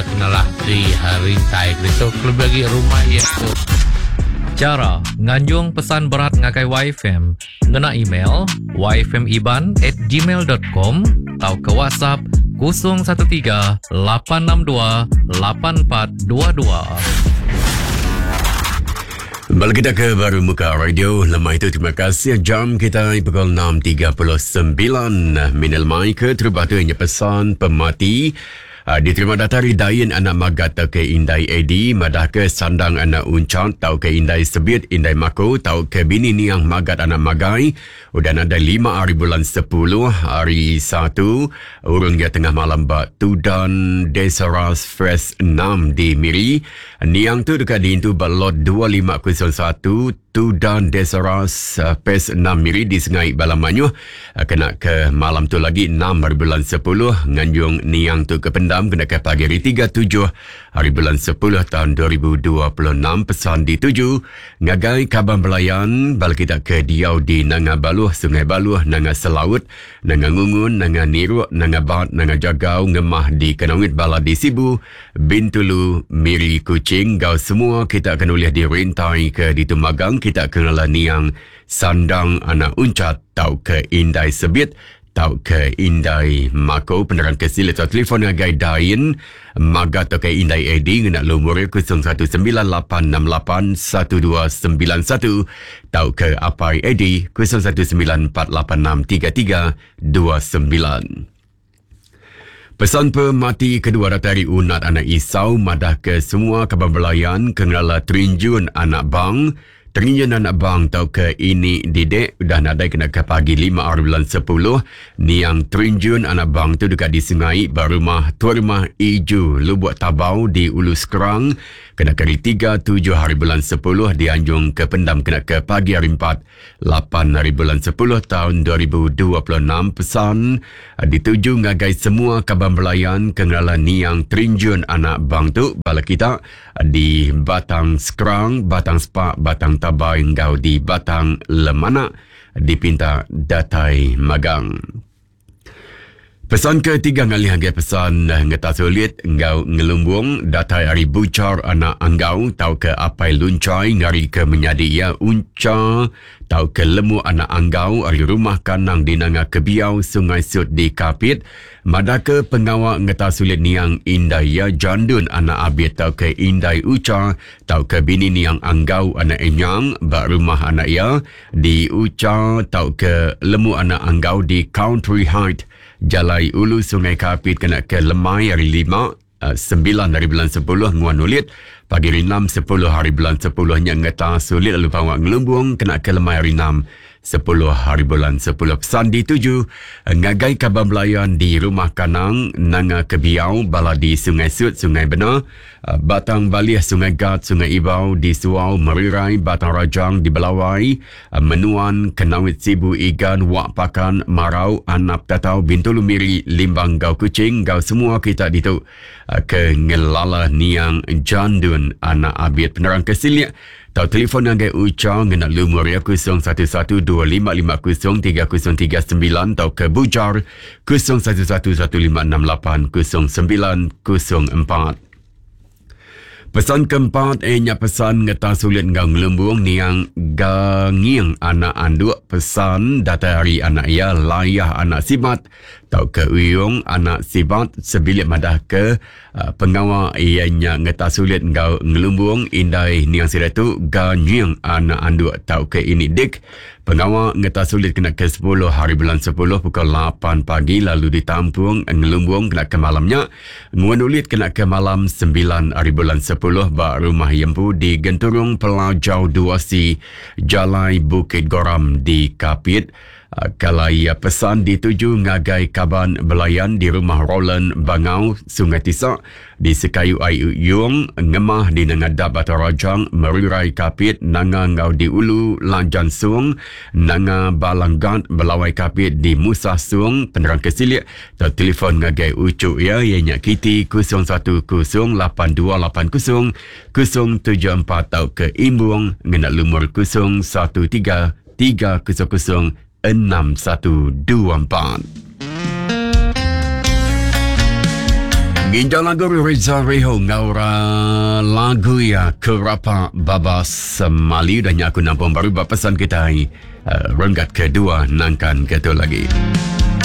kenalah di hari tai itu kelebagi rumah ya tu. Cara nganjung pesan berat ngakai YFM ngena email yfmiban@gmail.com atau ke WhatsApp 013 862 8422. Balik kita ke Baru Muka Radio. Lama itu terima kasih. Jam kita pukul 6.39. Minal mai ke terbatunya pesan pemati. Diterima datari Dayan anak magata ke Indai Edi, madah ke sandang anak uncat, tau ke Indai Sebit, Indai Mako, tau ke bini ni yang magat anak magai. Dan ada 5 hari bulan 10, hari 1, urung dia tengah malam bak Tudan Desaras Fresh 6 di Miri. Niang tu dekat di itu balot 2501, Tudan Desaras Pes 6 Miri di Sengai Balamanyu. Kena ke malam tu lagi 6 hari bulan 10, nganjung niang tu ke pendam kena ke pagi hari 37 hari bulan 10 tahun 2026. Pesan dituju ngagai Kaban Belayan bal kita ke Diau di Nanga Baluh, Sungai Baluh, Nanga Selaut, Nanga Ngungun, Nanga Niruk, Nanga Bat, Nanga Jagau, Ngemah di Kenawit, Bala di Sibu, Bintulu, Miri, Kucing. Gau semua kita akan uliah di Rentai ke di Tumagang. Kita kenal niang sandang anak uncat, tau ke Indai Sebit, tau ke Indai Mako. Peneran kesil atau telefon ngagai Dain maga tau ke Indai Edi ngena lumur 0198681291, tau ke Apai Edi 0194863329. Pesan pemati kedua datari unat anak Isau madah ke semua Kaban Belayan kenala Terinjun anak bang. Terinjun anak bang tau ke ini didek dah nadai kena ke pagi 5 hari bulan 10. Niang Terinjun anak bang tu dekat di Sungai Barumah Tuan Rumah Iju Lubuk Tabau di Ulu Sekerang. Kena ke hari 3 7 hari bulan 10 di Anjung ke Pendam kena ke pagi hari 4 8 hari bulan 10 tahun 2026. Pesan dituju ngagai semua Kaban Belayan kenala niang Terinjun anak bang tu bala kita di Batang Sekerang, Batang Sepak, Batang Tabai, engkau di Batang Lemana, dipinta datai Magang. Pesan ketiga ngali hangai pesan ngeta sulit engkau ngelumbung datai hari bucar anak anggau tau ke apai luncai ngari ke menyadi ia unca tau ke lemu anak anggau hari rumah kanang di Nanga Kebiau Sungai Sut di Kapit. Madake pengawak ngeta sulit niang Indai ya jandun anak abit tau ke Indai Uca tau ke bini niang anggau anak enyang bak rumah anak ya di Uca tau ke lemu anak anggau di Country Height Jalai Ulu Sungai Kapit kena ke Lemai hari 5 9 hari bulan 10 nguan ulit pagi hari 6 10 hari bulan 10 nya ngeta sulit lalu pawak ngelumbung kena ke Lemai hari 6 10 hari bulan 10. Pesan dituju ngagai Kaban Belayan di Rumah Kanang Nanga Kebiau bala di Sungai Sut Sungai Benar, Batang Balih Sungai Gat Sungai Ibau di Suau Merirai, Batang Rajang di Belawai, Menuan Kenawit Sibu Igan Wak Pakan Marau Anap Tatau Bintulu Miri Limbang Gau Kucing. Gau semua kita ditu ke ngelala niang jandun anak abit. Penerang kesilia tau telefon ngagai Uca ngena lumur ya 011255030339 tau ke Bujar 011156800904. Pesan keempat nya pesan ngeta sulit ngau ngelumbung niang gangiang anak anduk. Pesan data hari anak ya layah anak sibat tau ke uyung anak sibat sebilik madah ke pengawal ianya ngeta sulit ngau ngelumbung Indai niang siratu gangiang anak anduk tau ke ini dik. Pengawal ngeta sulit kena ke 10 hari bulan 10 pukul 8 pagi lalu ditampung ngelumbung kena ke malamnya. Nguan ulit kena ke malam 9 hari bulan 10 bak rumah Yempu di Genturung Pelajau 2C Jalai Bukit Goram di Kapit. Kalai pesan dituju ngagai Kaban Belayan di Rumah Roland Bangau Sungai Tisak di Sekayu Ayu Yung Ngemah di Nangadap atau Rajang Merirai Kapit Nanga Ngau di Ulu Lanjan Sung Nanga Balanggat Belawai Kapit di Musa Sung. Penerang kesilik atau telefon ngagai ucuk ya ianya Kiti 0108280074 tau ke Imbung ngena lumur 013300 6124. Ginjal lagu Reza Reho ngaura lagu ya kerapa babas Mali dan aku nampak baru pesan kita renggat kedua nangkan ketua lagi.